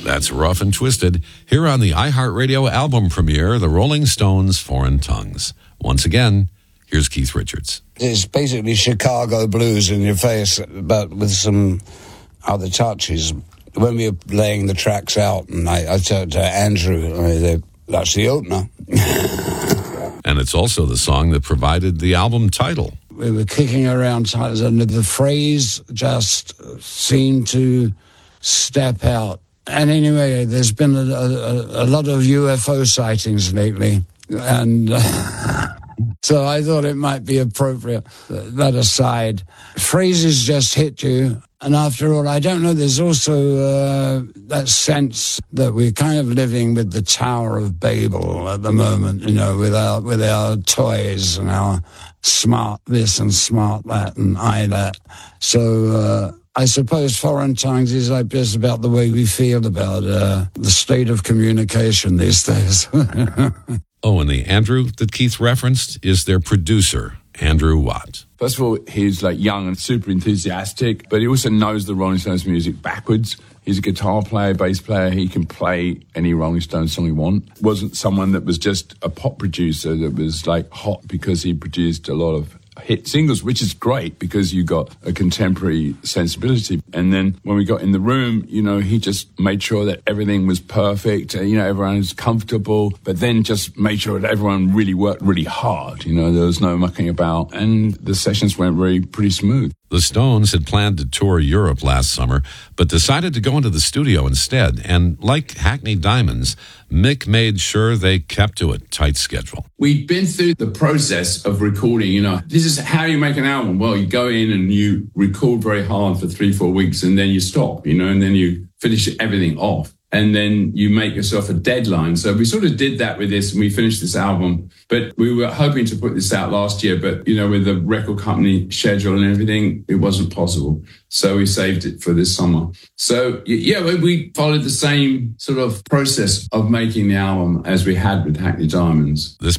That's Rough and Twisted, here on the iHeartRadio album premiere, The Rolling Stones' Foreign Tongues. Once again, here's Keith Richards. It's basically Chicago blues in your face, but with some other touches. When we were laying the tracks out, and I said to Andrew, that's the opener. And it's also the song that provided the album title. We were kicking around titles, and the phrase just seemed to step out. And anyway, there's been a lot of UFO sightings lately, and so I thought it might be appropriate. That aside, phrases just hit you. And after all, I don't know, there's also that sense that we're kind of living with the Tower of Babel at the moment, you know, with our toys and our smart this and smart that and that. So I suppose Foreign Tongues is like just about the way we feel about the state of communication these days. Oh, and the Andrew that Keith referenced is their producer, Andrew Watt. First of all, he's like young and super enthusiastic, but he also knows the Rolling Stones music backwards. He's a guitar player, bass player. He can play any Rolling Stones song he wants. Wasn't someone that was just a pop producer that was like hot because he produced a lot of hit singles, which is great because you got a contemporary sensibility. And then when we got in the room, you know, he just made sure that everything was perfect, you know, everyone was comfortable, but then just made sure that everyone really worked really hard. You know, there was no mucking about, and the sessions went pretty smooth. The Stones had planned to tour Europe last summer, but decided to go into the studio instead. And like Hackney Diamonds, Mick made sure they kept to a tight schedule. We'd been through the process of recording, you know. This is how you make an album. Well, you go in and you record very hard for 3-4 weeks, and then you stop, you know, and then you finish everything off. And then you make yourself a deadline. So we sort of did that with this, and we finished this album. But we were hoping to put this out last year, but, you know, with the record company schedule and everything, it wasn't possible. So we saved it for this summer. So, yeah, we followed the same sort of process of making the album as we had with Hackney Diamonds. This